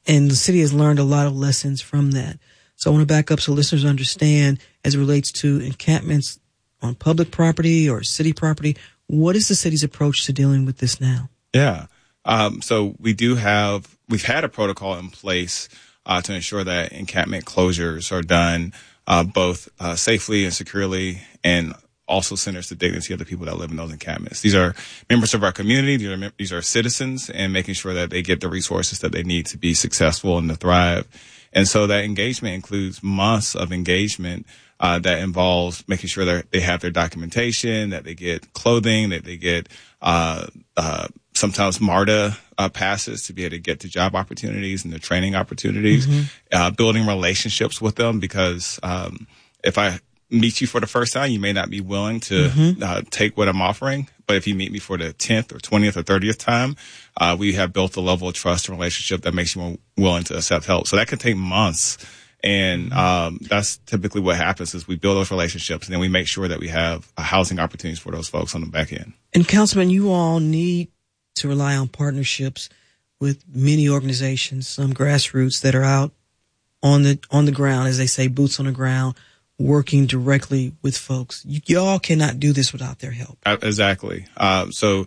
And the city has learned a lot of lessons from that. So I want to back up so listeners understand as it relates to encampments on public property or city property. What is the city's approach to dealing with this now? Yeah. So we've had a protocol in place to ensure that encampment closures are done both safely and securely, and also centers the dignity of the people that live in those encampments. These are members of our community. These are citizens, and making sure that they get the resources that they need to be successful and to thrive. And so that engagement includes months of engagement that involves making sure that they have their documentation, that they get clothing, that they get sometimes MARTA passes to be able to get to job opportunities and the training opportunities, building relationships with them, because if I meet you for the first time, you may not be willing to take what I'm offering. But if you meet me for the 10th or 20th or 30th time, we have built a level of trust and relationship that makes you more willing to accept help. So that can take months. And that's typically what happens is we build those relationships, and then we make sure that we have housing opportunities for those folks on the back end. And Councilman, you all need to rely on partnerships with many organizations, some grassroots that are out on the ground, as they say, boots on the ground, working directly with folks. Y'all cannot do this without their help. Exactly. So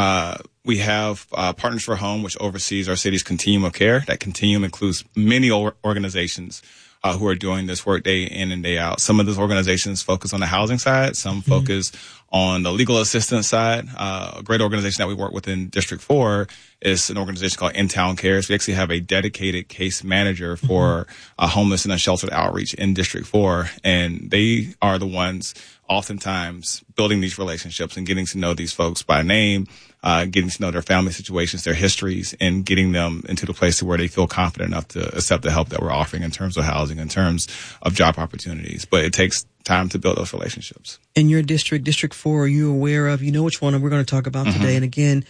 we have Partners for Home, which oversees our city's continuum of care. That continuum includes many organizations who are doing this work day in and day out. Some of those organizations focus on the housing side. Some focus on the legal assistance side. A great organization that we work with in District 4 is an organization called In Town Cares. We actually have a dedicated case manager for homeless and unsheltered outreach in District 4. And they are the ones oftentimes building these relationships and getting to know these folks by name, getting to know their family situations, their histories, and getting them into the place where they feel confident enough to accept the help that we're offering in terms of housing, in terms of job opportunities. But it takes time to build those relationships. In your district, District 4, are you aware of, you know which one we're going to talk about today? And again,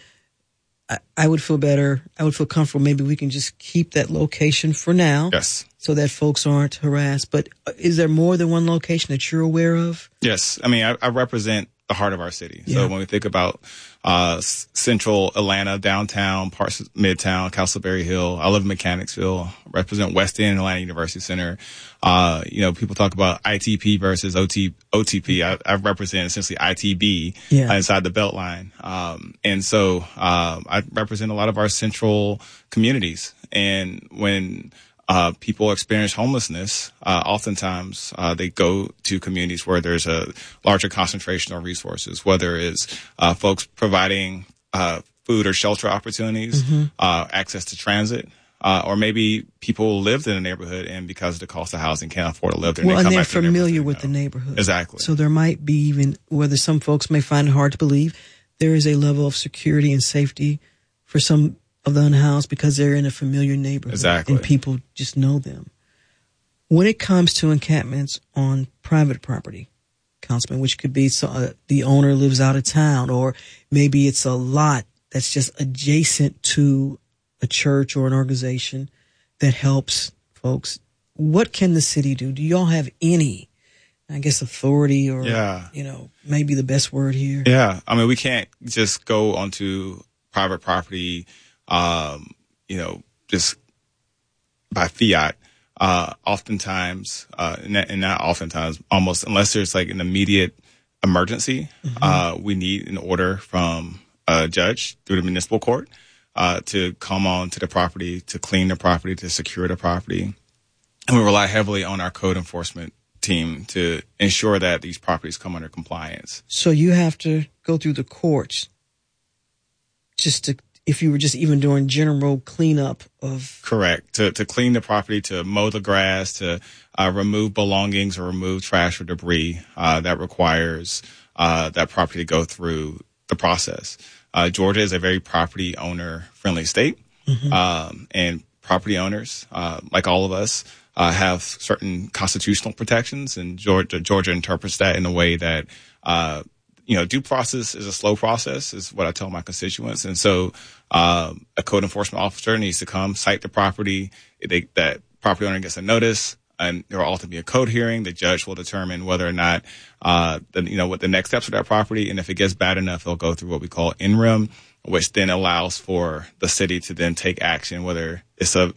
I would feel better. I would feel comfortable. Maybe we can just keep that location for now. Yes. So that folks aren't harassed. But is there more than one location that you're aware of? Yes. I mean, I represent the heart of our city. Yeah. So when we think about central Atlanta, downtown, parts of Midtown, Castleberry Hill, I live in Mechanicsville, represent West End, Atlanta University Center. People talk about ITP versus OTP. I represent essentially ITB inside the Beltline. And so I represent a lot of our central communities. And when people experience homelessness, oftentimes they go to communities where there's a larger concentration of resources, whether it's folks providing food or shelter opportunities, access to transit, or maybe people lived in a neighborhood and because of the cost of housing can't afford to live there. Well, and they're familiar with the neighborhood. Exactly. So there might be, even whether some folks may find it hard to believe, there is a level of security and safety for some of the unhoused because they're in a familiar neighborhood. Exactly. And people just know them. When it comes to encampments on private property, Councilman, which could be the owner lives out of town, or maybe it's a lot that's just adjacent to a church or an organization that helps folks, what can the city do? Do y'all have any, I guess, authority or, maybe the best word here? Yeah. I mean, we can't just go onto private property just by fiat. Oftentimes, and not oftentimes, almost, unless there's like an immediate emergency, we need an order from a judge through the municipal court to come on to the property, to clean the property, to secure the property. And we rely heavily on our code enforcement team to ensure that these properties come under compliance. So you have to go through the courts if you were just even doing general cleanup of... Correct. To clean the property, to mow the grass, to remove belongings or remove trash or debris, that requires that property to go through the process. Georgia is a very property owner friendly state. And property owners, like all of us, have certain constitutional protections, and Georgia interprets that in a way that due process is a slow process, is what I tell my constituents. And so a code enforcement officer needs to come, cite the property. That property owner gets a notice, and there will ultimately be a code hearing. The judge will determine whether or not, what the next steps of that property. And if it gets bad enough, they'll go through what we call in rem, which then allows for the city to then take action, whether it's a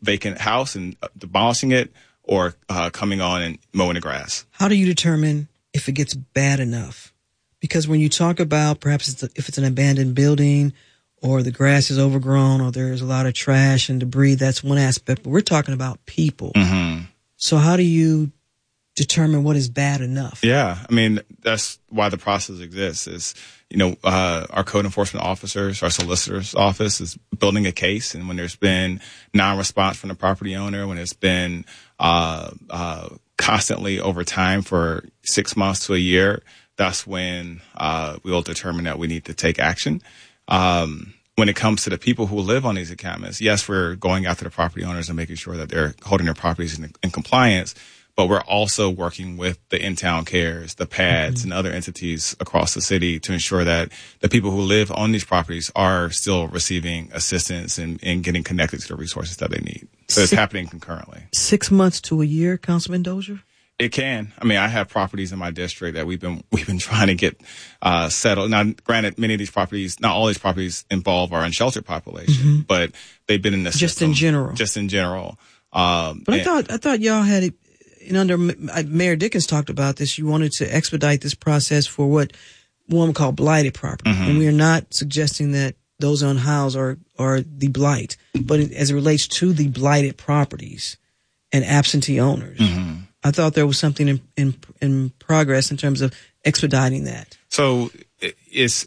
vacant house and demolishing it, or coming on and mowing the grass. How do you determine if it gets bad enough? Because when you talk about perhaps if it's an abandoned building or the grass is overgrown or there's a lot of trash and debris, that's one aspect. But we're talking about people. Mm-hmm. So how do you determine what is bad enough? Yeah, I mean, that's why the process exists is, our code enforcement officers, our solicitor's office is building a case. And when there's been non-response from the property owner, when it's been constantly over time for 6 months to a year, that's when we'll determine that we need to take action. When it comes to the people who live on these encampments, yes, we're going after the property owners and making sure that they're holding their properties in compliance. But we're also working with the in-town cares, the PADS, and other entities across the city to ensure that the people who live on these properties are still receiving assistance and getting connected to the resources that they need. So it's happening concurrently. 6 months to a year, Councilman Dozier? It can. I mean, I have properties in my district that we've been trying to get settled. Now, granted, many of these properties, not all these properties involve our unsheltered population, but they've been in the system. Just in general. But I thought y'all had it. And under Mayor Dickens talked about this, you wanted to expedite this process for what one would call blighted property. Mm-hmm. And we are not suggesting that those unhoused are the blight, but as it relates to the blighted properties and absentee owners, I thought there was something in progress in terms of expediting that. So it's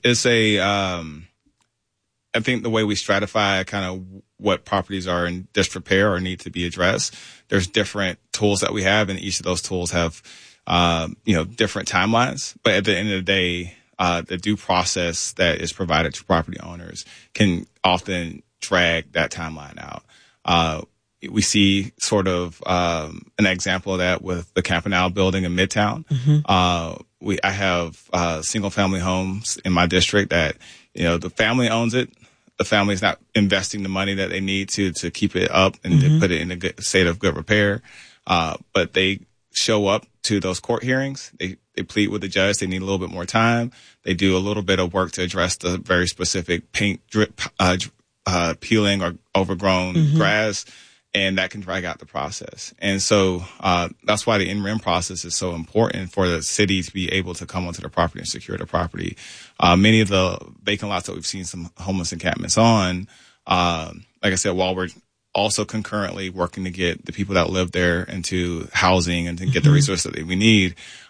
I think the way we stratify kind of what properties are in disrepair or need to be addressed, there's different tools that we have, and each of those tools have, different timelines. But at the end of the day, the due process that is provided to property owners can often drag that timeline out. We see sort of an example of that with the Campanile building in Midtown. Mm-hmm. I have single family homes in my district that, the family owns it. The family's not investing the money that they need to keep it up and to put it in a good state of good repair. But they show up to those court hearings. They plead with the judge. They need a little bit more time. They do a little bit of work to address the very specific paint drip, peeling or overgrown grass. And that can drag out the process. And so that's why the in-rem process is so important for the city to be able to come onto the property and secure the property. Many of the vacant lots that we've seen some homeless encampments on, like I said, while we're also concurrently working to get the people that live there into housing and to get the resources that we need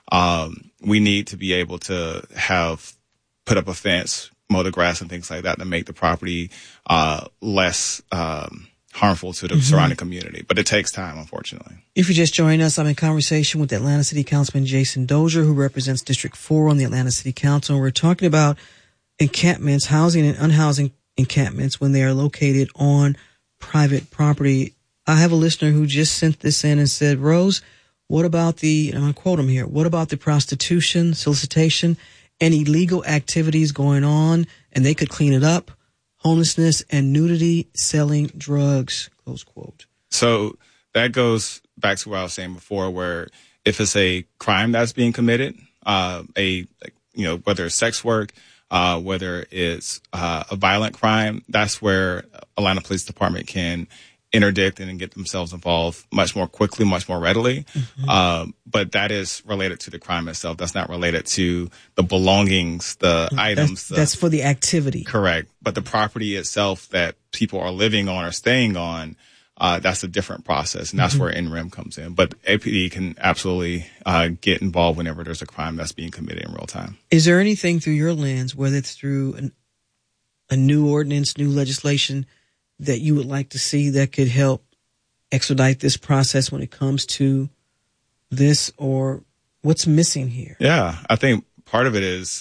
to be able to put up a fence, mow the grass and things like that to make the property less harmful to the surrounding community. But it takes time, unfortunately. If you just joined us, I'm in conversation with Atlanta City Councilman Jason Dozier, who represents District 4 on the Atlanta City Council. And we're talking about encampments, housing and unhousing encampments when they are located on private property. I have a listener who just sent this in and said, Rose, what about I'm going to quote him here, what about the prostitution, solicitation, and illegal activities going on, and they could clean it up? Homelessness and nudity, selling drugs, close quote. So that goes back to what I was saying before, where if it's a crime that's being committed, whether it's sex work, whether it's a violent crime, that's where Atlanta Police Department can interdict and get themselves involved much more quickly, much more readily. But that is related to the crime itself. That's not related to the belongings, the items. That's for the activity. Correct. But the property itself that people are living on or staying on, that's a different process. And that's where in-rem comes in. But APD can absolutely get involved whenever there's a crime that's being committed in real time. Is there anything through your lens, whether it's through a new ordinance, new legislation, that you would like to see that could help expedite this process when it comes to this, or what's missing here? Yeah, I think part of it is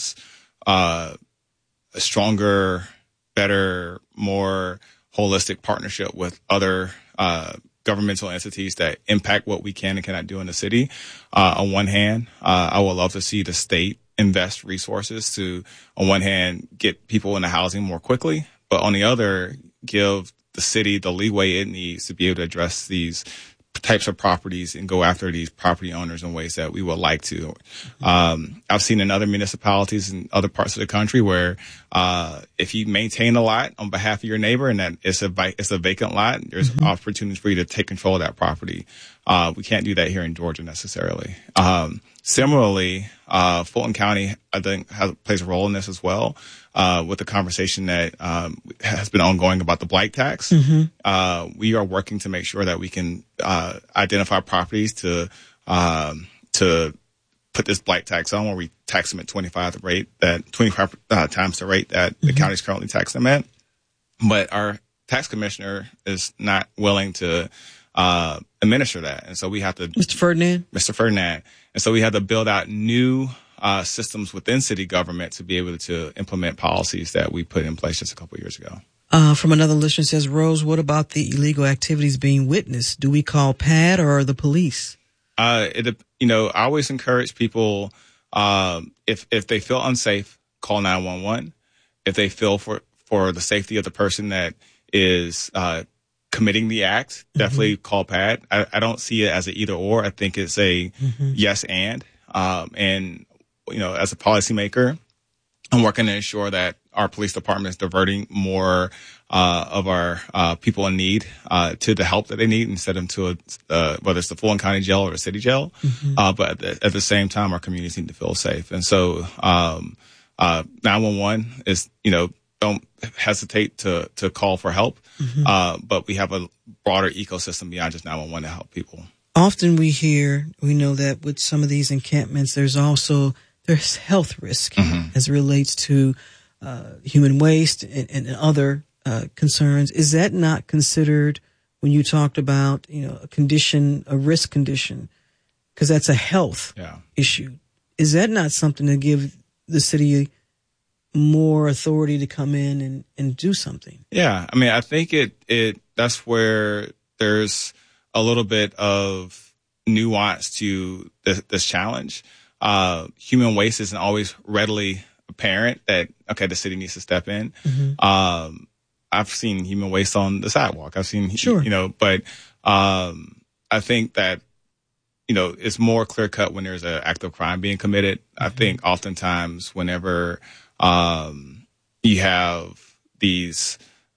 a stronger, better, more holistic partnership with other governmental entities that impact what we can and cannot do in the city. On one hand, I would love to see the state invest resources to, on one hand, get people into housing more quickly, but on the other, give the city the leeway it needs to be able to address these types of properties and go after these property owners in ways that we would like to. I've seen in other municipalities in other parts of the country where if you maintain a lot on behalf of your neighbor and that it's a vacant lot, there's opportunities for you to take control of that property. We can't do that here in Georgia necessarily. Similarly, Fulton County, I think, plays a role in this as well, with the conversation that has been ongoing about the blight tax. We are working to make sure that we can identify properties to put this blight tax on, where we tax them at 25 times the rate that the county is currently taxing them at. But our tax commissioner is not willing to administer that. And so we have to... Mr. Ferdinand. And so we have to build out new systems within city government to be able to implement policies that we put in place just a couple of years ago. From another listener says, Rose, what about the illegal activities being witnessed? Do we call PAD or the police? I always encourage people, if they feel unsafe, call 911. If they feel for the safety of the person that is committing the act, definitely call PAD. I don't see it as an either or. I think it's a yes and. And, as a policymaker, I'm working to ensure that our police department is diverting more of our people in need to the help that they need instead of to whether it's the Fulton County Jail or a city jail. But at the same time, our communities need to feel safe. And so 911 is, don't hesitate to call for help. But we have a broader ecosystem beyond just 911 to help people. Often we know that with some of these encampments, there's health risk as it relates to human waste and other concerns. Is that not considered when you talked about, a risk condition? Because that's a health issue. Is that not something to give the city more authority to come in and do something? Yeah. I mean, I think that's where there's a little bit of nuance to this challenge. Human waste isn't always readily apparent that, okay, the city needs to step in. I've seen human waste on the sidewalk. I've seen, but I think that, it's more clear cut when there's an act of crime being committed. I think oftentimes whenever you have these,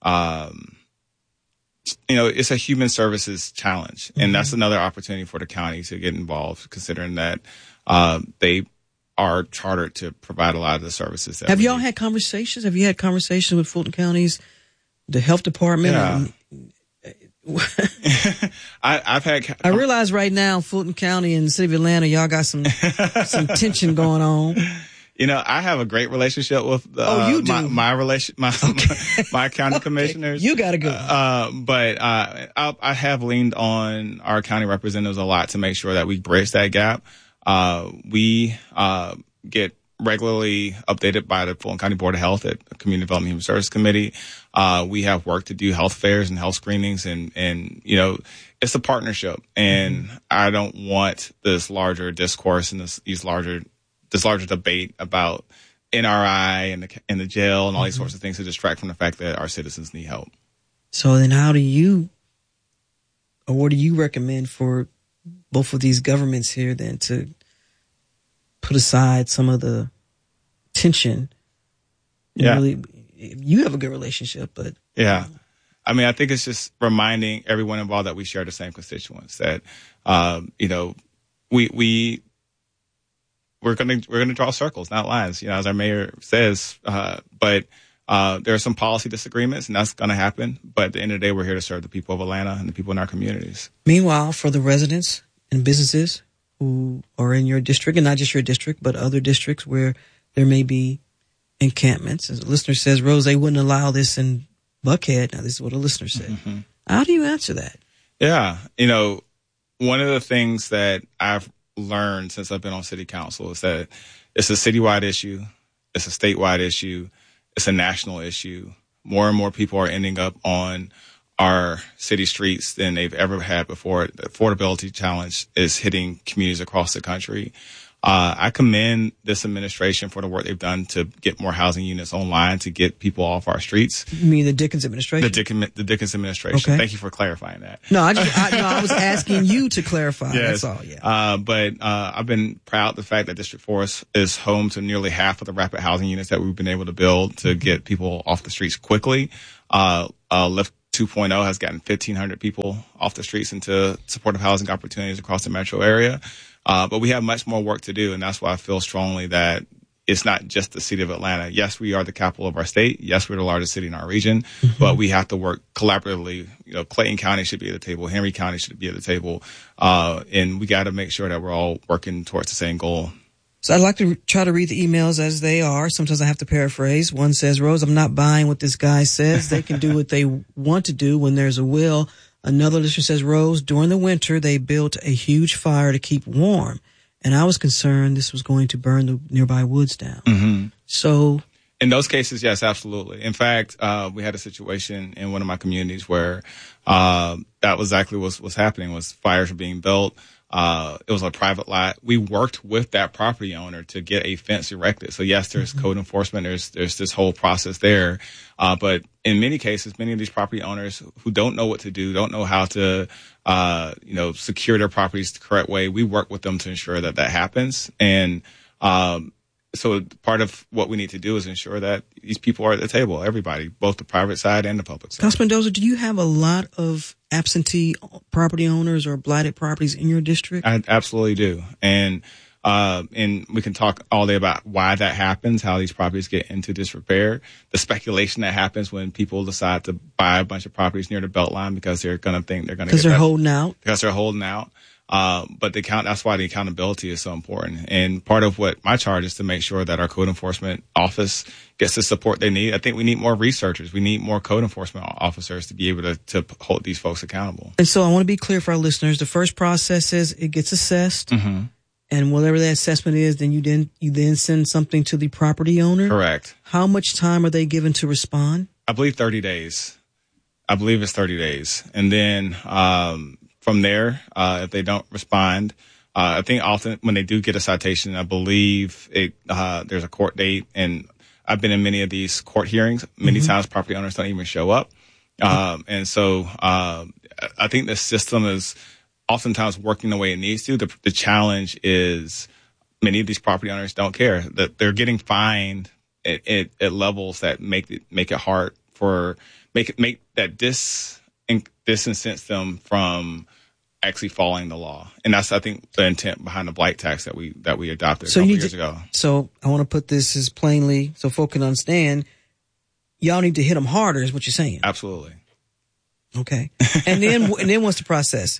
it's a human services challenge. And that's another opportunity for the county to get involved, considering that they are chartered to provide a lot of the services. Have y'all had conversations? Have you had conversations with Fulton County's, the health department? Yeah. I realize right now, Fulton County and the city of Atlanta, y'all got some tension going on. I have a great relationship with you do? my county commissioners. You got to go. But I have leaned on our county representatives a lot to make sure that we bridge that gap. We get regularly updated by the Fulton County Board of Health at the Community Development and Human Services Committee. We have work to do health fairs and health screenings and it's a partnership. And I don't want this larger discourse and this larger debate about NRI and the jail and all these sorts of things to distract from the fact that our citizens need help. So then what do you recommend for both of these governments here then to put aside some of the tension? Really, you have a good relationship, but yeah. I mean, I think it's just reminding everyone involved that we share the same constituents, that, we're going to draw circles, not lines, as our mayor says. But there are some policy disagreements, and that's going to happen. But at the end of the day, we're here to serve the people of Atlanta and the people in our communities. Meanwhile, for the residents and businesses who are in your district, and not just your district, but other districts where there may be encampments, as a listener says, Rose, they wouldn't allow this in Buckhead. Now, this is what a listener said. How do you answer that? Yeah. One of the things that I've learned since I've been on city council is that it's a citywide issue. It's a statewide issue. It's a national issue. More and more people are ending up on our city streets than they've ever had before. The affordability challenge is hitting communities across the country. I commend this administration for the work they've done to get more housing units online, to get people off our streets. You mean the Dickens administration? The Dickens administration. Okay. Thank you for clarifying that. No, I was asking you to clarify. Yes. That's all. Yeah. But I've been proud of the fact that District 4 is home to nearly half of the rapid housing units that we've been able to build to get people off the streets quickly. Lift 2.0 has gotten 1,500 people off the streets into supportive housing opportunities across the metro area. But we have much more work to do, and that's why I feel strongly that it's not just the city of Atlanta. Yes, we are the capital of our state. Yes, we're the largest city in our region, but we have to work collaboratively. Clayton County should be at the table. Henry County should be at the table. And we got to make sure that we're all working towards the same goal. So I'd like to try to read the emails as they are. Sometimes I have to paraphrase. One says, Rose, I'm not buying what this guy says. They can do what they want to do when there's a will. Another listener says, Rose, during the winter, they built a huge fire to keep warm. And I was concerned this was going to burn the nearby woods down. Mm-hmm. So in those cases, yes, absolutely. In fact, we had a situation in one of my communities where that was exactly what was happening, was fires were being built. It was a private lot. We worked with that property owner to get a fence erected. So yes, there's code enforcement. There's this whole process there. But in many cases, many of these property owners who don't know what to do, don't know how to, secure their properties the correct way, we work with them to ensure that that happens. And, so part of what we need to do is ensure that these people are at the table, everybody, both the private side and the public side. Councilman Dozier, do you have a lot of absentee property owners or blighted properties in your district? I absolutely do. And we can talk all day about why that happens, how these properties get into disrepair, the speculation that happens when people decide to buy a bunch of properties near the Beltline because they're going to think they're going to get because they're holding out. Because they're holding out. But that's why the accountability is so important. And part of what my charge is to make sure that our code enforcement office gets the support they need. I think we need more researchers. We need more code enforcement officers to be able to hold these folks accountable. And so I want to be clear for our listeners. The first process is it gets assessed. Mm-hmm. And whatever that assessment is, then you then send something to the property owner. Correct. How much time are they given to respond? I believe 30 days. I believe it's 30 days. And then, from there, if they don't respond, I think often when they do get a citation, I believe there's a court date, and I've been in many of these court hearings. Many times property owners don't even show up. And so I think the system is oftentimes working the way it needs to. The challenge is many of these property owners don't care, that they're getting fined at levels that make it hard make that disincent them from actually following the law. And that's, I think, the intent behind the blight tax that we adopted a couple years ago. So I want to put this as plainly so folk can understand. Y'all need to hit them harder is what you're saying. Absolutely. Okay. And then what's the process?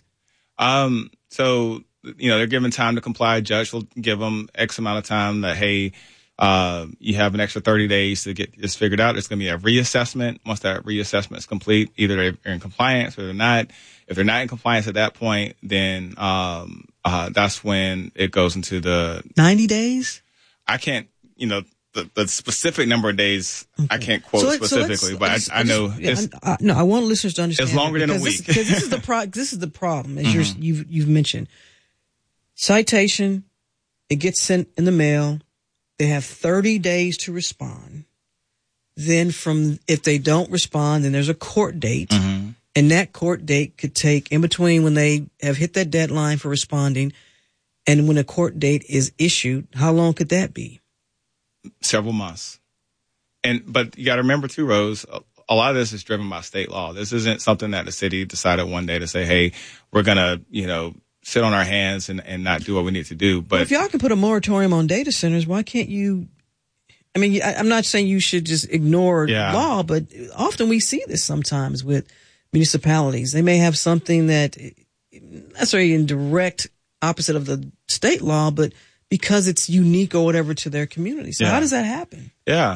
So, they're given time to comply. Judge will give them X amount of time that, hey, you have an extra 30 days to get this figured out. It's going to be a reassessment. Once that reassessment is complete, either they're in compliance or they're not. If they're not in compliance at that point, then that's when it goes into the 90 days. I can't, the specific number of days. Okay. I can't quote specifically, but I know. No, I want listeners to understand. It's longer than a week. Because this is the problem, as you've mentioned. Citation, it gets sent in the mail. They have 30 days to respond. Then if they don't respond, then there's a court date. Mm-hmm. And that court date could take in between when they have hit that deadline for responding and when a court date is issued. How long could that be? Several months. But you got to remember too, Rose, a lot of this is driven by state law. This isn't something that the city decided one day to say, hey, we're going to, sit on our hands and not do what we need to do. But if y'all can put a moratorium on data centers, why can't you? I mean, I'm not saying you should just ignore law, but often we see this sometimes with municipalities. They may have something that necessarily in direct opposite of the state law, but because it's unique or whatever to their community. So how does that happen? Yeah.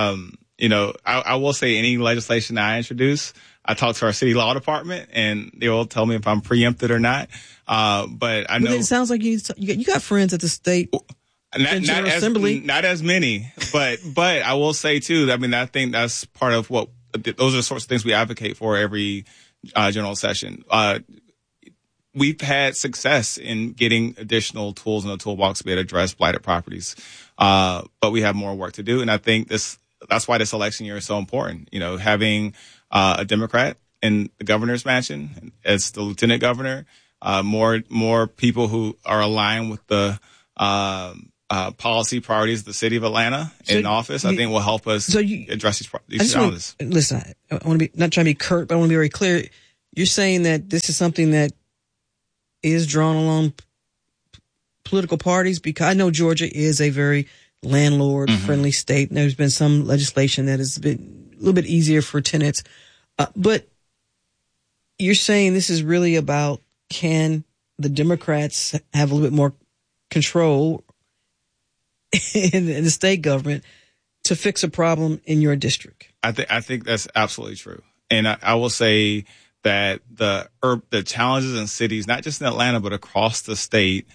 I will say any legislation I introduce, I talk to our city law department and they will tell me if I'm preempted or not. But I know it sounds like you got friends at the state assembly. Not as many, but I will say too, I think that's part of those are the sorts of things we advocate for every general session. we've had success in getting additional tools in the toolbox to be able to address blighted properties. But we have more work to do. And I think that's why this election year is so important. You know, having a Democrat in the governor's mansion as the lieutenant governor, more people who are aligned with the policy priorities of the city of Atlanta in office, I think will help us address these challenges. Listen, I want to be not trying to be curt, but I want to be very clear. You're saying that this is something that is drawn along political parties, because I know Georgia is a very landlord-friendly state, and there's been some legislation that has been a little bit easier for tenants. But you're saying this is really about, can the Democrats have a little bit more control in the state government to fix a problem in your district? I think that's absolutely true. And I will say that the challenges in cities, not just in Atlanta, but across the state,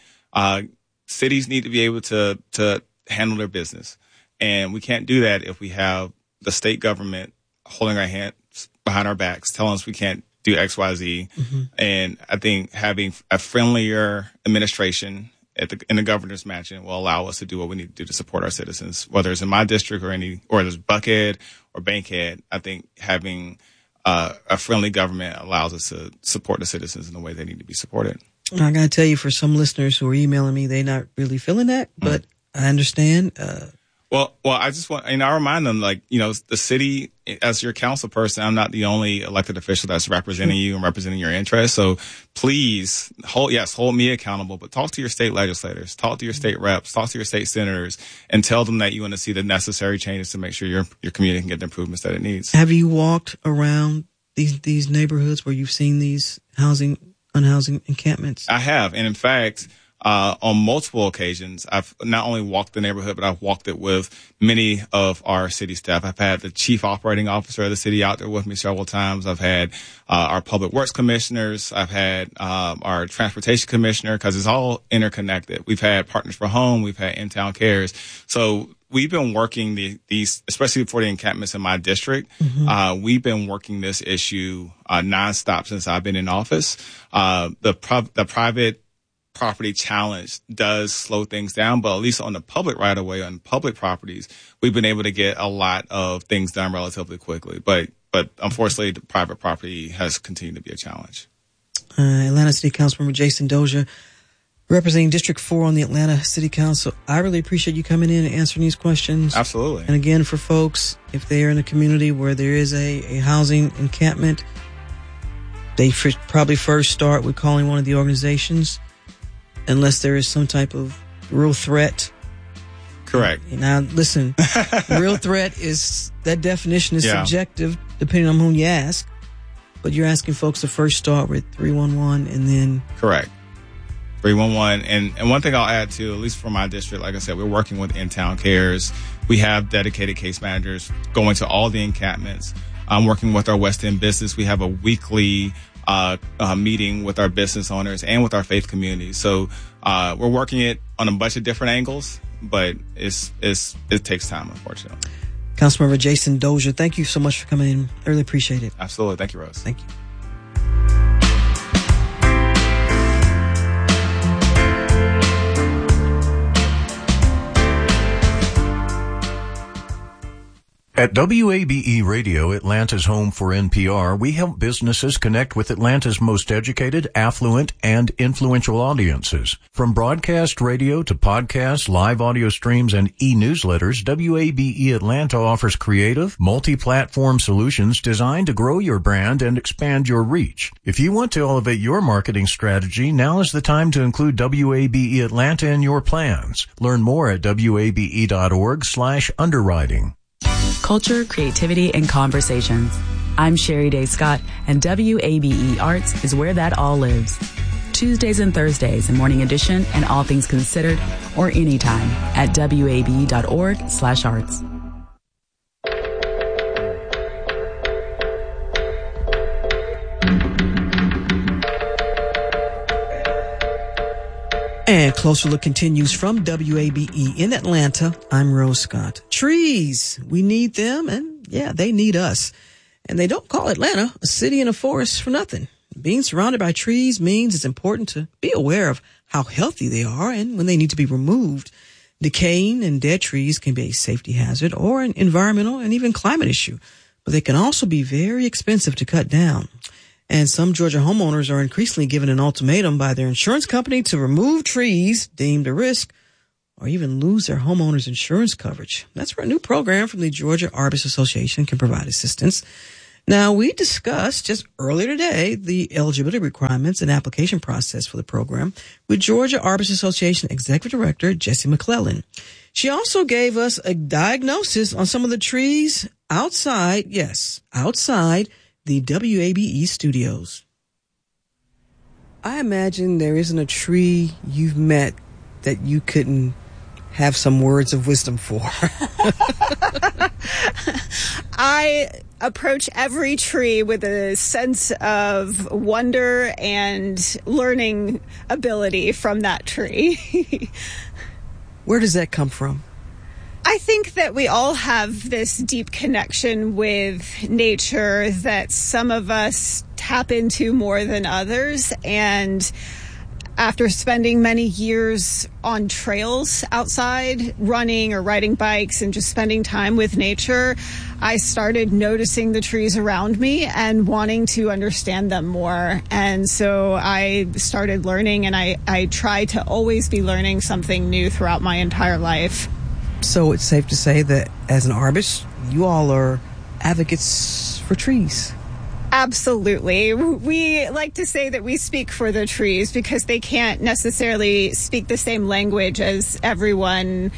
cities need to be able to handle their business. And we can't do that if we have the state government holding our hands behind our backs, telling us we can't do X, Y, Z. And I think having a friendlier administration in the governor's mansion will allow us to do what we need to do to support our citizens, whether it's in my district or there's Buckhead or Bankhead. I think having a friendly government allows us to support the citizens in the way they need to be supported. I got to tell you, for some listeners who are emailing me, they're not really feeling that, but I understand. Well, I just want, I remind them, like, you know, the city, as your council person, I'm not the only elected official that's representing you and representing your interests. So please hold me accountable, but talk to your state legislators, talk to your state reps, talk to your state senators, and tell them that you want to see the necessary changes to make sure your community can get the improvements that it needs. Have you walked around these neighborhoods where you've seen these unhousing encampments? I have. And in fact, on multiple occasions, I've not only walked the neighborhood, but I've walked it with many of our city staff. I've had the chief operating officer of the city out there with me several times. I've had our public works commissioners. I've had our transportation commissioner, because it's all interconnected. We've had Partners for Home. We've had In-Town Cares. So we've been working these, especially for the encampments in my district. We've been working this issue nonstop since I've been in office. The private property challenge does slow things down, but at least on the public right of way, on public properties, we've been able to get a lot of things done relatively quickly. But unfortunately, the private property has continued to be a challenge. Atlanta City Councilmember Jason Dozier, representing District 4 on the Atlanta City Council. I really appreciate you coming in and answering these questions. Absolutely. And again, for folks, if they are in a community where there is a housing encampment, they should probably first start with calling one of the organizations, unless there is some type of real threat. Correct. Now, listen, real threat is, that definition is subjective depending on whom you ask. But you're asking folks to first start with 311 and then. Correct. 311. And one thing I'll add to, at least for my district, like I said, we're working with In-Town Cares. We have dedicated case managers going to all the encampments. I'm working with our West End business. We have a weekly meeting with our business owners and with our faith community. So we're working it on a bunch of different angles, but it takes time, unfortunately. Councilmember Jason Dozier, thank you so much for coming in. I really appreciate it. Absolutely. Thank you, Rose. Thank you. At WABE Radio, Atlanta's home for NPR, we help businesses connect with Atlanta's most educated, affluent, and influential audiences. From broadcast radio to podcasts, live audio streams, and e-newsletters, WABE Atlanta offers creative, multi-platform solutions designed to grow your brand and expand your reach. If you want to elevate your marketing strategy, now is the time to include WABE Atlanta in your plans. Learn more at wabe.org/underwriting. Culture, creativity, and conversations. I'm Sherry Day Scott, and WABE Arts is where that all lives. Tuesdays and Thursdays in Morning Edition and All Things Considered, or anytime at wabe.org/arts. And Closer Look continues from WABE in Atlanta. I'm Rose Scott. Trees, we need them, and yeah, they need us. And they don't call Atlanta a city in a forest for nothing. Being surrounded by trees means it's important to be aware of how healthy they are and when they need to be removed. Decaying and dead trees can be a safety hazard or an environmental and even climate issue, but they can also be very expensive to cut down. And some Georgia homeowners are increasingly given an ultimatum by their insurance company to remove trees deemed a risk or even lose their homeowner's insurance coverage. That's where a new program from the Georgia Arborist Association can provide assistance. Now, we discussed just earlier today the eligibility requirements and application process for the program with Georgia Arborist Association Executive Director Jessie McClellan. She also gave us a diagnosis on some of the trees outside the WABE studios. I imagine there isn't a tree you've met that you couldn't have some words of wisdom for. I approach every tree with a sense of wonder and learning ability from that tree. Where does that come from? I think that we all have this deep connection with nature that some of us tap into more than others. And after spending many years on trails outside, running or riding bikes and just spending time with nature, I started noticing the trees around me and wanting to understand them more. And so I started learning, and I try to always be learning something new throughout my entire life. So it's safe to say that as an arborist, you all are advocates for trees. Absolutely. We like to say that we speak for the trees because they can't necessarily speak the same language as everyone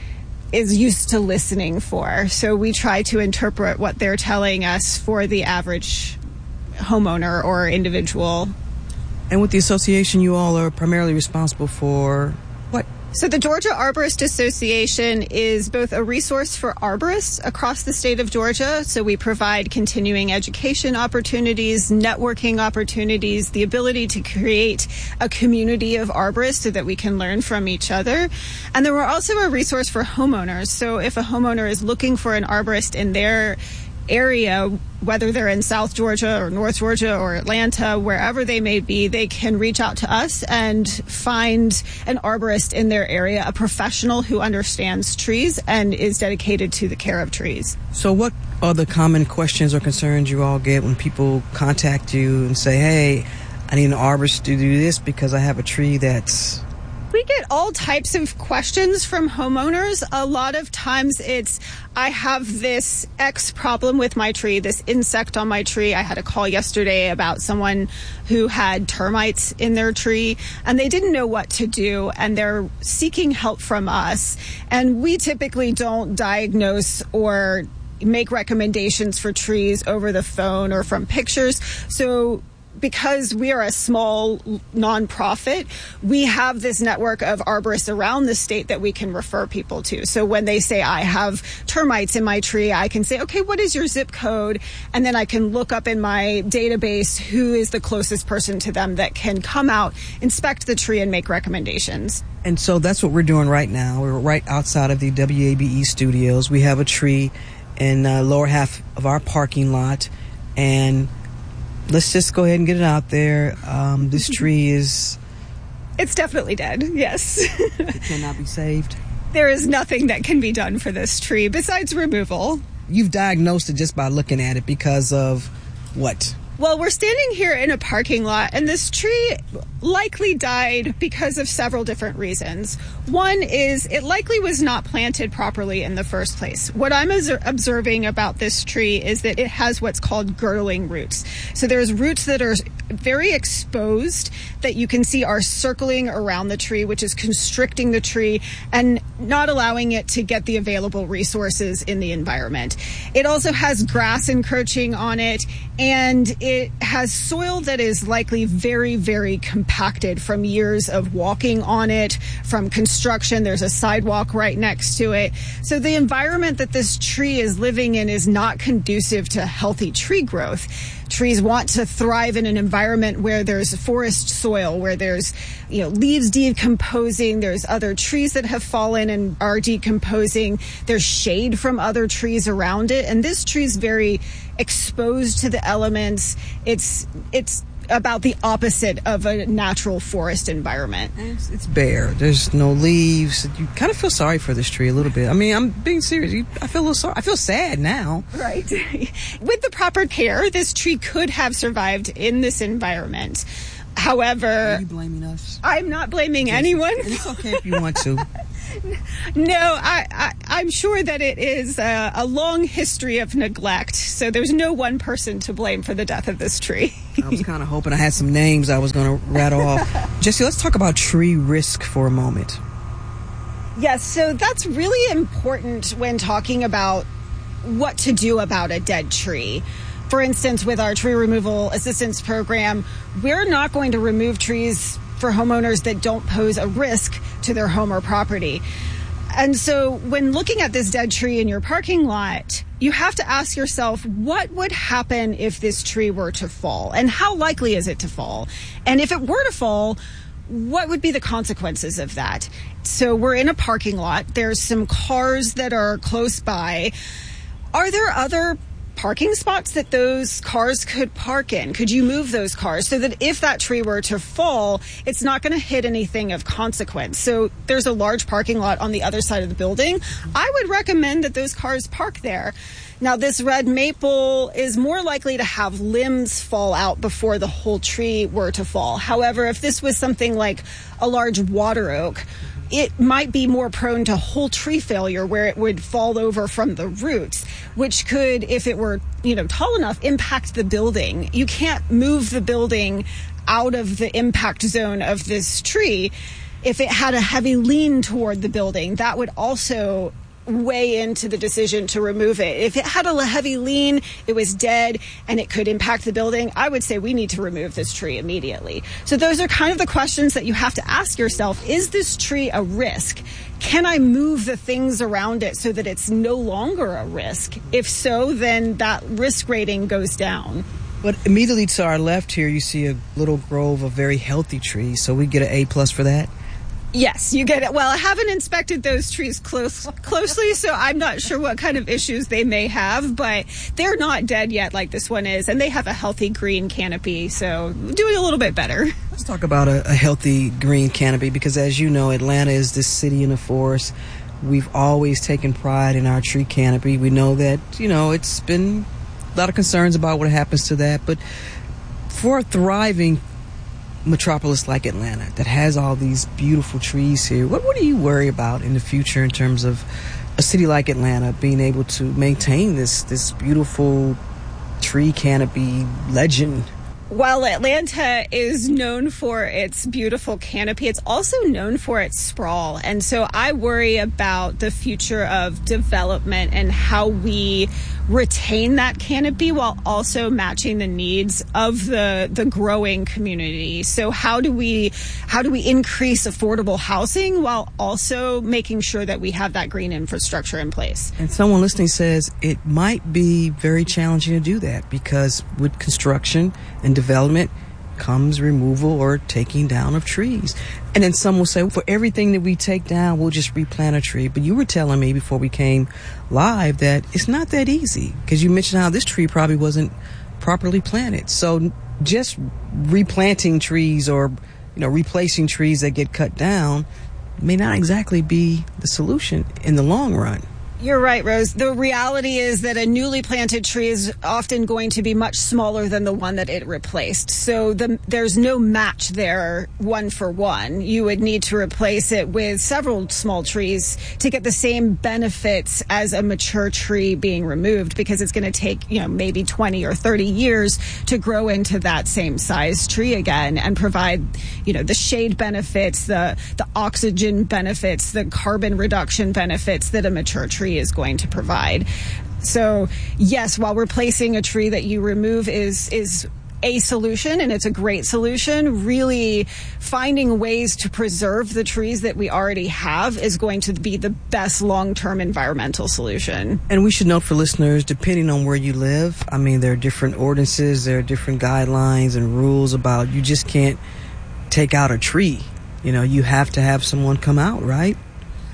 is used to listening for. So we try to interpret what they're telling us for the average homeowner or individual. And with the association, you all are primarily responsible for what? So the Georgia Arborist Association is both a resource for arborists across the state of Georgia. So we provide continuing education opportunities, networking opportunities, the ability to create a community of arborists so that we can learn from each other. And then we're also a resource for homeowners. So if a homeowner is looking for an arborist in their area, whether they're in South Georgia or North Georgia or Atlanta, wherever they may be, they can reach out to us and find an arborist in their area, a professional who understands trees and is dedicated to the care of trees. So what are the common questions or concerns you all get when people contact you and say, hey, I need an arborist to do this because I have a tree that's... We get all types of questions from homeowners. A lot of times it's, I have this X problem with my tree, this insect on my tree. I had a call yesterday about someone who had termites in their tree and they didn't know what to do, and they're seeking help from us. And we typically don't diagnose or make recommendations for trees over the phone or from pictures. So because we are a small nonprofit, we have this network of arborists around the state that we can refer people to. So when they say, I have termites in my tree, I can say, okay, what is your zip code? And then I can look up in my database who is the closest person to them that can come out, inspect the tree, and make recommendations. And so that's what we're doing right now. We're right outside of the WABE studios. We have a tree in the lower half of our parking lot, and let's just go ahead and get it out there. This tree is... It's definitely dead, yes. It cannot be saved? There is nothing that can be done for this tree besides removal. You've diagnosed it just by looking at it because of what? Well, we're standing here in a parking lot, and this tree likely died because of several different reasons. One is it likely was not planted properly in the first place. What I'm observing about this tree is that it has what's called girdling roots. So there's roots that are very exposed that you can see are circling around the tree, which is constricting the tree and not allowing it to get the available resources in the environment. It also has grass encroaching on it, and it has soil that is likely very, very compacted from years of walking on it, from construction. There's a sidewalk right next to it. So the environment that this tree is living in is not conducive to healthy tree growth. Trees want to thrive in an environment where there's forest soil, where there's, leaves decomposing, there's other trees that have fallen and are decomposing, there's shade from other trees around it, and this tree's very exposed to the elements. It's about the opposite of a natural forest environment. It's bare. There's no leaves. You kind of feel sorry for this tree a little bit. I mean, I'm being serious. I feel a little sorry. I feel sad now. Right. With the proper care, this tree could have survived in this environment. However... Are you blaming us? I'm not blaming anyone. It's okay if you want to. No, I'm sure that it is a long history of neglect, so there's no one person to blame for the death of this tree. I was kind of hoping I had some names I was going to rattle off. Jesse, let's talk about tree risk for a moment. Yes, so that's really important when talking about what to do about a dead tree. For instance, with our tree removal assistance program, we're not going to remove trees for homeowners that don't pose a risk to their home or property. And so when looking at this dead tree in your parking lot, you have to ask yourself, what would happen if this tree were to fall? And how likely is it to fall? And if it were to fall, what would be the consequences of that? So we're in a parking lot. There's some cars that are close by. Are there other parking spots that those cars could park in? Could you move those cars so that if that tree were to fall, it's not going to hit anything of consequence? So there's a large parking lot on the other side of the building. I would recommend that those cars park there. Now, this red maple is more likely to have limbs fall out before the whole tree were to fall. However, if this was something like a large water oak, it might be more prone to whole tree failure where it would fall over from the roots, which could, if it were, tall enough, impact the building. You can't move the building out of the impact zone of this tree. If it had a heavy lean toward the building, that would also weigh into the decision to remove it. If it had a heavy lean, it was dead, and it could impact the building, I would say we need to remove this tree immediately. So those are kind of the questions that you have to ask yourself. Is this tree a risk? Can I move the things around it so that it's no longer a risk? If so, then that risk rating goes down. But immediately to our left here, you see a little grove of very healthy trees, so we get an A+ for that? Yes, you get it. Well, I haven't inspected those trees closely, so I'm not sure what kind of issues they may have, but they're not dead yet like this one is, and they have a healthy green canopy, so doing a little bit better. Let's talk about a healthy green canopy, because as you know, Atlanta is this city in the forest. We've always taken pride in our tree canopy. We know that, it's been a lot of concerns about what happens to that, but for a thriving metropolis like Atlanta that has all these beautiful trees here, what do you worry about in the future in terms of a city like Atlanta being able to maintain this beautiful tree canopy legend? While Atlanta is known for its beautiful canopy, it's also known for its sprawl. And so I worry about the future of development and how we retain that canopy while also matching the needs of the growing community. So how do we increase affordable housing while also making sure that we have that green infrastructure in place? And someone listening says it might be very challenging to do that, because with construction and development comes removal or taking down of trees. And then some will say, for everything that we take down, we'll just replant a tree. But you were telling me before we came live that it's not that easy, because you mentioned how this tree probably wasn't properly planted. So just replanting trees or, replacing trees that get cut down may not exactly be the solution in the long run. You're right, Rose. The reality is that a newly planted tree is often going to be much smaller than the one that it replaced. So there's no match there one for one. You would need to replace it with several small trees to get the same benefits as a mature tree being removed, because it's going to take, maybe 20 or 30 years to grow into that same size tree again and provide, the shade benefits, the oxygen benefits, the carbon reduction benefits that a mature tree is going to provide. So yes, while replacing a tree that you remove is a solution, and it's a great solution, really finding ways to preserve the trees that we already have is going to be the best long-term environmental solution. And we should note for listeners, depending on where you live, there are different ordinances, there are different guidelines and rules about, you just can't take out a tree. You have to have someone come out, right?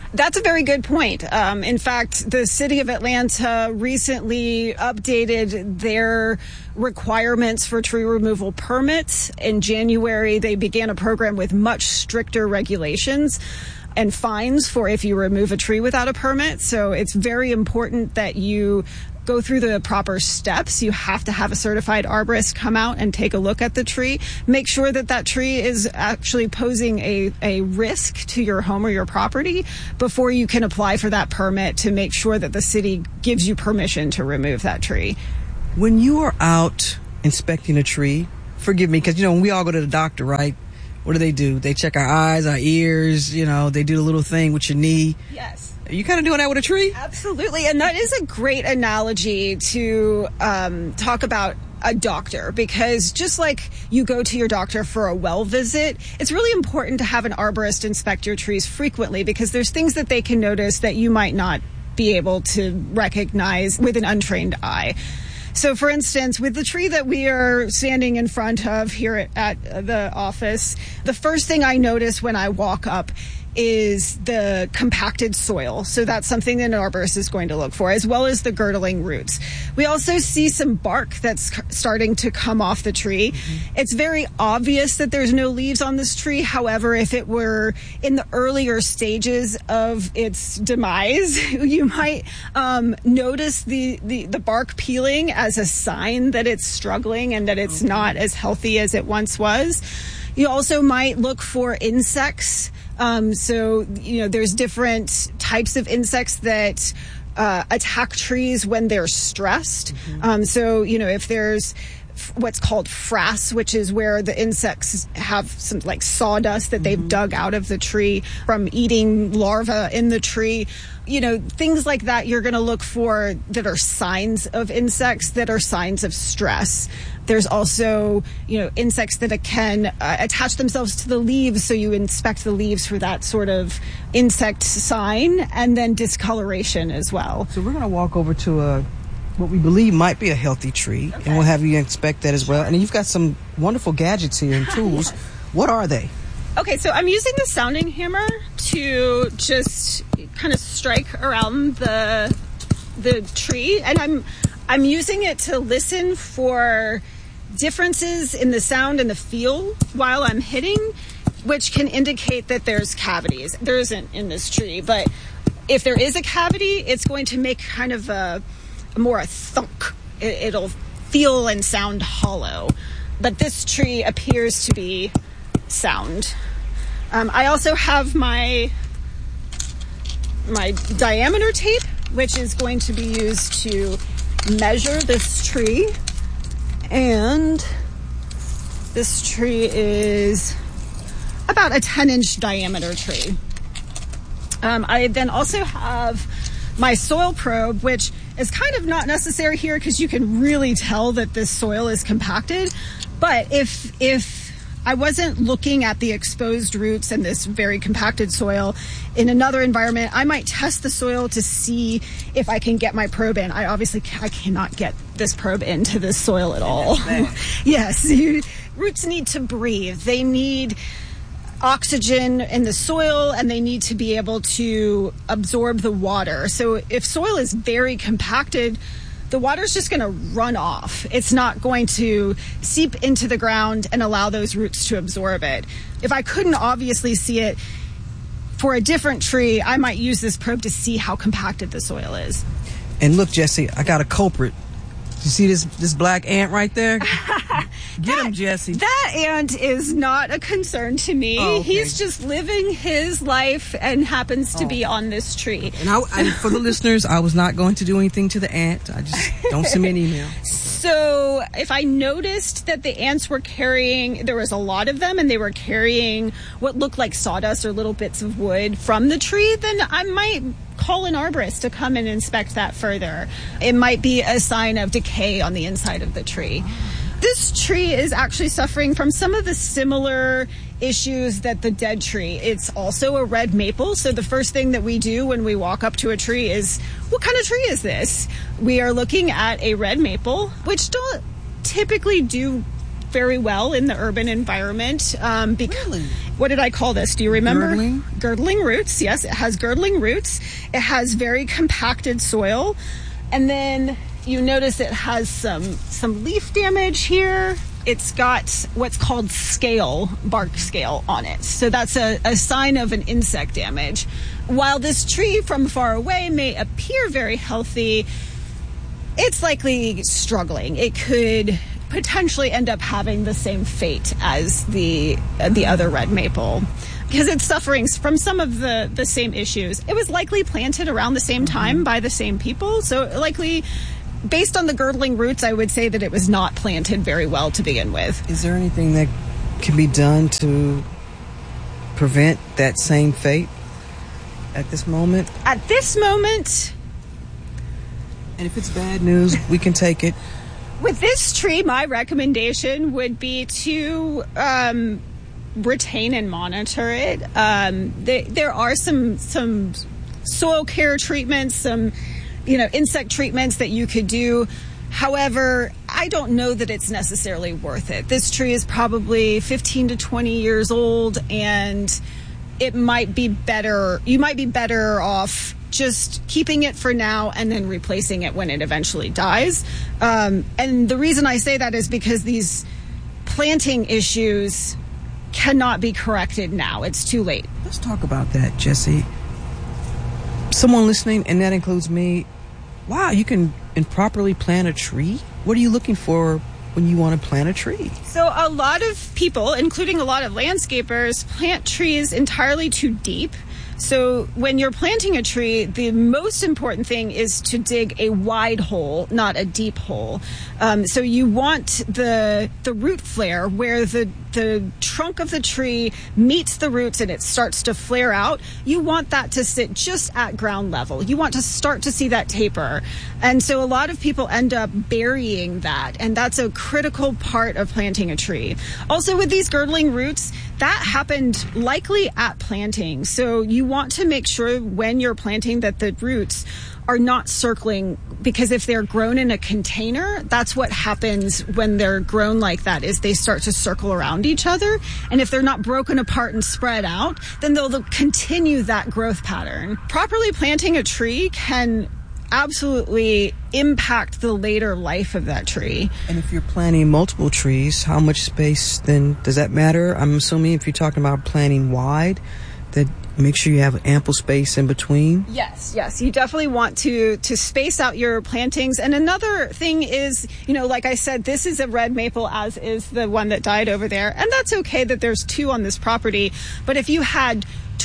That's a very good point. In fact, the city of Atlanta recently updated their requirements for tree removal permits. In January, they began a program with much stricter regulations and fines for if you remove a tree without a permit. So it's very important that you go through the proper steps. You have to have a certified arborist come out and take a look at the tree. Make sure that that tree is actually posing a risk to your home or your property before you can apply for that permit to make sure that the city gives you permission to remove that tree. When you are out inspecting a tree, forgive me, because, when we all go to the doctor, right? What do? They check our eyes, our ears, they do the little thing with your knee. Yes. Are you kind of doing that with a tree? Absolutely. And that is a great analogy to talk about a doctor, because just like you go to your doctor for a well visit, it's really important to have an arborist inspect your trees frequently, because there's things that they can notice that you might not be able to recognize with an untrained eye. So, for instance, with the tree that we are standing in front of here at the office, the first thing I notice when I walk up is the compacted soil. So that's something that an arborist is going to look for, as well as the girdling roots. We also see some bark that's starting to come off the tree. Mm-hmm. It's very obvious that there's no leaves on this tree. However, if it were in the earlier stages of its demise, you might notice the bark peeling as a sign that it's struggling and that it's not as healthy as it once was. You also might look for insects. There's different types of insects that attack trees when they're stressed. Mm-hmm. If there's what's called frass, which is where the insects have some like sawdust that they've dug out of the tree from eating larvae in the tree. Things like that you're going to look for that are signs of insects, that are signs of stress. There's also, insects that can attach themselves to the leaves, so you inspect the leaves for that sort of insect sign, and then discoloration as well. So we're going to walk over to what we believe might be a healthy tree, okay, and we'll have you inspect that as well. And you've got some wonderful gadgets here and tools. Yes. What are they? Okay, so I'm using the sounding hammer to just kind of strike around the tree, and I'm using it to listen for differences in the sound and the feel while I'm hitting, which can indicate that there's cavities. There isn't in this tree, but if there is a cavity, it's going to make kind of a thunk. It'll feel and sound hollow. But this tree appears to be sound. I also have my diameter tape, which is going to be used to measure this tree. And this tree is about a 10-inch diameter tree. I then also have my soil probe, which is kind of not necessary here because you can really tell that this soil is compacted. But if I wasn't looking at the exposed roots and this very compacted soil in another environment, I might test the soil to see if I can get my probe in. I cannot get this probe into this soil at all. Yes, roots need to breathe. They need oxygen in the soil, and they need to be able to absorb the water. So if soil is very compacted, the water's just going to run off. It's not going to seep into the ground and allow those roots to absorb it. If I couldn't obviously see it for a different tree, I might use this probe to see how compacted the soil is. And look, Jesse, I got a culprit. You see this black ant right there? Get him, Jesse. That ant is not a concern to me. Oh, okay. He's just living his life and happens to be on this tree. And for the listeners, I was not going to do anything to the ant. I just don't send me an email. So if I noticed that the ants were carrying, there was a lot of them, and they were carrying what looked like sawdust or little bits of wood from the tree, then I might call an arborist to come and inspect that further. It might be a sign of decay on the inside of the tree. This tree is actually suffering from some of the similar issues that the dead tree. It's also a red maple, so the first thing that we do when we walk up to a tree is, what kind of tree is this? We are looking at a red maple, which don't typically do very well in the urban environment. Really? What did I call this? Do you remember? Girdling? Girdling roots. Yes, it has girdling roots. It has very compacted soil. And then you notice it has some leaf damage here. It's got what's called scale, bark scale on it. So that's a sign of an insect damage. While this tree from far away may appear very healthy, it's likely struggling. It could potentially end up having the same fate as the other red maple because it's suffering from some of the same issues. It was likely planted around the same time by the same people, so likely, based on the girdling roots, I would say that it was not planted very well to begin with. Is there anything that can be done to prevent that same fate at this moment? At this moment, and if it's bad news, we can take it. With this tree, my recommendation would be to retain and monitor it. There are some soil care treatments, some insect treatments that you could do. However, I don't know that it's necessarily worth it. This tree is probably 15 to 20 years old, and it might be better. You might be better off just keeping it for now and then replacing it when it eventually dies. And the reason I say that is because these planting issues cannot be corrected now. It's too late. Let's talk about that, Jesse. Someone listening, and that includes me, wow, you can improperly plant a tree? What are you looking for when you want to plant a tree? So a lot of people, including a lot of landscapers, plant trees entirely too deep. So when you're planting a tree, the most important thing is to dig a wide hole, not a deep hole. So you want the root flare where the trunk of the tree meets the roots and it starts to flare out. You want that to sit just at ground level. You want to start to see that taper. And so a lot of people end up burying that, and that's a critical part of planting a tree. Also with these girdling roots, that happened likely at planting. So you want to make sure when you're planting that the roots are not circling, because if they're grown in a container, that's what happens when they're grown like that, is they start to circle around each other. And if they're not broken apart and spread out, then they'll continue that growth pattern. Properly planting a tree can absolutely impact the later life of that tree. And if you're planting multiple trees, how much space then does that matter? I'm assuming if you're talking about planting wide, that make sure you have ample space in between. Yes. You definitely want to space out your plantings. And another thing is, like I said, this is a red maple, as is the one that died over there. And that's okay that there's 2 on this property. But if you had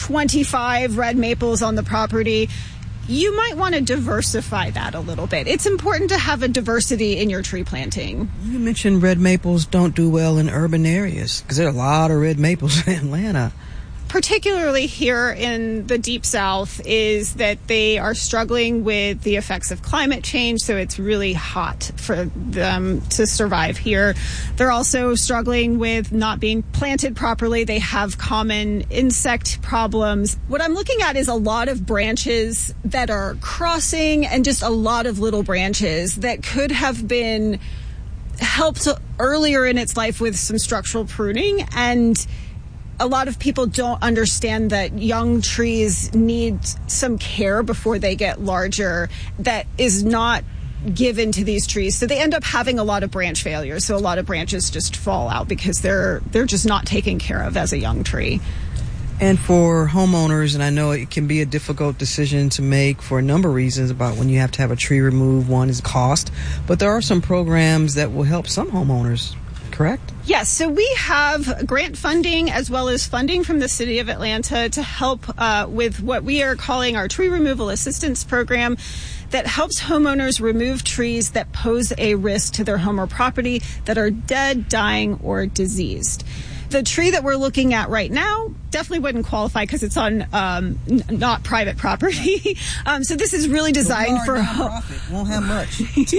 25 red maples on the property, you might want to diversify that a little bit. It's important to have a diversity in your tree planting. You mentioned red maples don't do well in urban areas, because there are a lot of red maples in Atlanta. Particularly here in the Deep South, is that they are struggling with the effects of climate change, so it's really hot for them to survive here. They're also struggling with not being planted properly. They have common insect problems. What I'm looking at is a lot of branches that are crossing, and just a lot of little branches that could have been helped earlier in its life with some structural pruning. And a lot of people don't understand that young trees need some care before they get larger that is not given to these trees. So they end up having a lot of branch failure. So a lot of branches just fall out because they're just not taken care of as a young tree. And for homeowners, and I know it can be a difficult decision to make for a number of reasons about when you have to have a tree removed. One is cost, but there are some programs that will help some homeowners, correct? Yes, so we have grant funding as well as funding from the City of Atlanta to help with what we are calling our Tree Removal Assistance Program, that helps homeowners remove trees that pose a risk to their home or property, that are dead, dying, or diseased. The tree that we're looking at right now definitely wouldn't qualify because it's on not private property. So this is really designed for won't have much.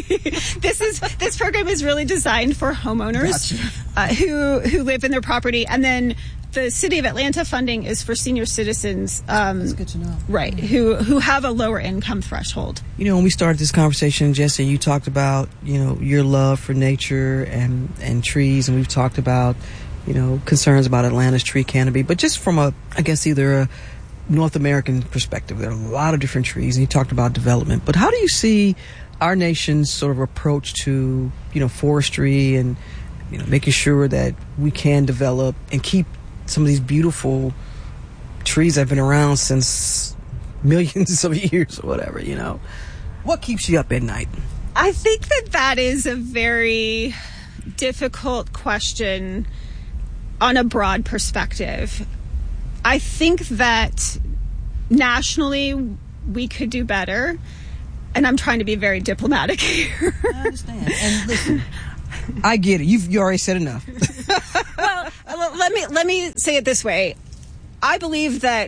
This program is really designed for homeowners who live in their property, and then the City of Atlanta funding is for senior citizens. That's good to know. Right, who have a lower income threshold. You know, when we started this conversation, Jesse, you talked about, you know, your love for nature and trees, and we've talked about, you know, concerns about Atlanta's tree canopy, but just from either a North American perspective, there are a lot of different trees, and you talked about development, but how do you see our nation's sort of approach to, you know, forestry and, you know, making sure that we can develop and keep some of these beautiful trees that have been around since millions of years or whatever, you know? What keeps you up at night? I think that is a very difficult question on a broad perspective. I think that nationally we could do better, and I'm trying to be very diplomatic here. I understand. And listen, I get it. You already said enough. Well, let me say it this way. I believe that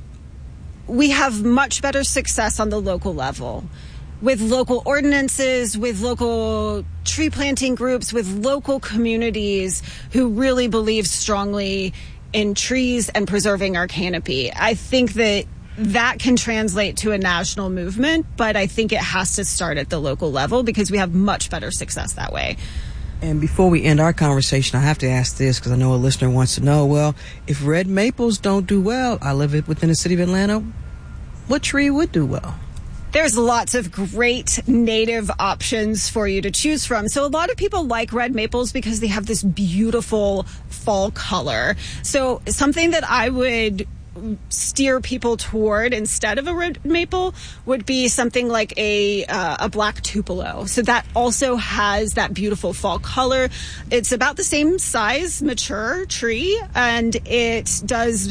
we have much better success on the local level with local ordinances, with local tree planting groups, with local communities who really believe strongly in trees and preserving our canopy. I think that can translate to a national movement, but I think it has to start at the local level because we have much better success that way. And before we end our conversation, I have to ask this because I know a listener wants to know, well, if red maples don't do well, I live within the city of Atlanta, what tree would do well? There's lots of great native options for you to choose from. So a lot of people like red maples because they have this beautiful fall color. So something that I would steer people toward instead of a red maple would be something like a black tupelo. So that also has that beautiful fall color. It's about the same size, mature tree, and it does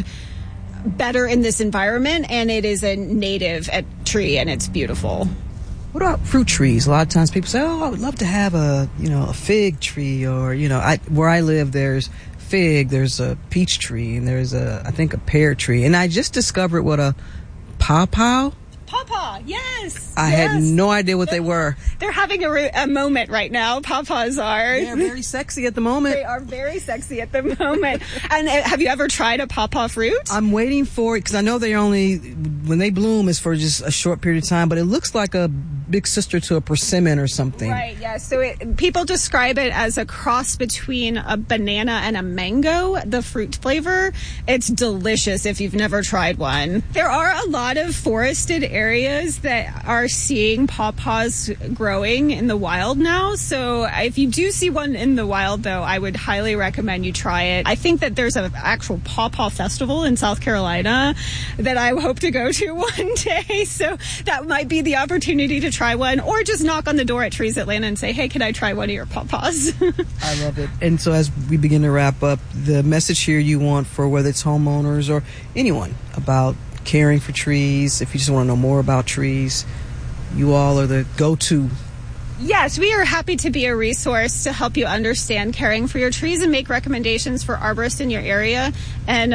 better in this environment, and it is a native tree, and it's beautiful. What about fruit trees? A lot of times people say, oh, I would love to have a fig tree, or, where I live, there's fig, there's a peach tree, and there's I think a pear tree. And I just discovered what a pawpaw. Pawpaw, yes. I had no idea what they were. They're having a moment right now. Pawpaws are. They're very sexy at the moment. They are very sexy at the moment. And have you ever tried a pawpaw fruit? I'm waiting for it because I know they only, when they bloom, is for just a short period of time, but it looks like a big sister to a persimmon or something. Right, yeah. So people describe it as a cross between a banana and a mango, the fruit flavor. It's delicious if you've never tried one. There are a lot of forested areas that are seeing pawpaws growing in the wild now. So if you do see one in the wild, though, I would highly recommend you try it. I think that there's an actual pawpaw festival in South Carolina that I hope to go to one day. So that might be the opportunity to try one, or just knock on the door at Trees Atlanta and say, hey, can I try one of your pawpaws? I love it. And so as we begin to wrap up, the message here you want for whether it's homeowners or anyone about caring for trees, if you just want to know more about trees, you all are the go-to. Yes, we are happy to be a resource to help you understand caring for your trees and make recommendations for arborists in your area, and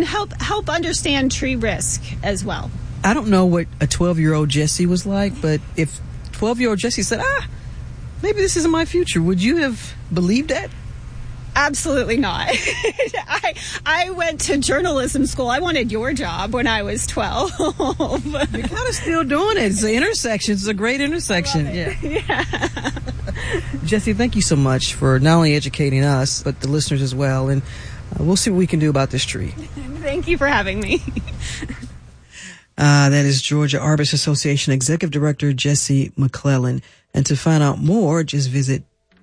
help understand tree risk as well. I don't know what a 12-year-old Jesse was like, but if 12-year-old Jesse said, maybe this isn't my future, would you have believed that? Absolutely not. I went to journalism school. I wanted your job when I was 12. You're kind of still doing it. It's an intersection. It's a great intersection. Yeah. Jesse, thank you so much for not only educating us, but the listeners as well. And we'll see what we can do about this tree. Thank you for having me. That is Georgia Arborist Association Executive Director Jesse McClellan. And to find out more, just visit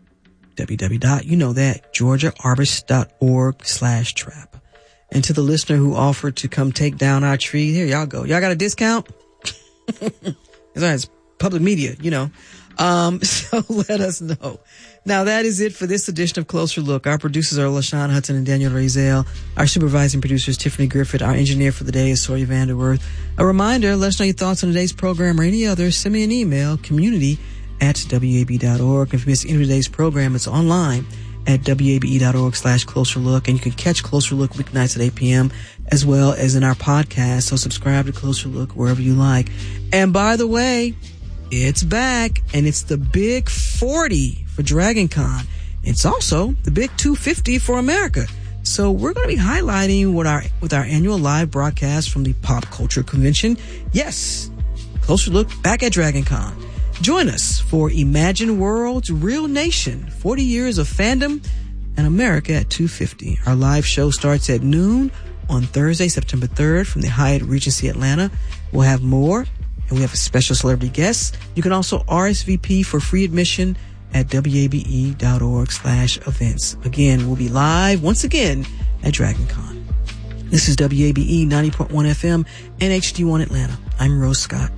georgiaarborist.org/trap. And to the listener who offered to come take down our tree, here y'all go. Y'all got a discount? It's public media, so let us know. Now that is it for this edition of Closer Look. Our producers are LaShawn Hudson and Daniel Razel. Our supervising producer is Tiffany Griffith. Our engineer for the day is Sawyer Vanderworth. A reminder, let us know your thoughts on today's program or any other. Send me an email, community@wab.org. If you miss any of today's program, it's online at wabe.org/Closer Look. And you can catch Closer Look weeknights at 8 p.m. as well as in our podcast. So subscribe to Closer Look wherever you like. And by the way, it's back, and it's the Big 40 for Dragon Con. It's also the Big 250 for America. So So we're going to be highlighting with our annual live broadcast from the Pop Culture Convention. Yes, closer look back at DragonCon. Join us for Imagine World's Real Nation, 40 Years of Fandom and America at 250. Our live show starts at noon on Thursday, September 3rd from the Hyatt Regency Atlanta. We'll have more, and we have a special celebrity guest. You can also RSVP for free admission at wabe.org/events. Again, we'll be live once again at DragonCon. This is WABE 90.1 FM and HD1 Atlanta. I'm Rose Scott.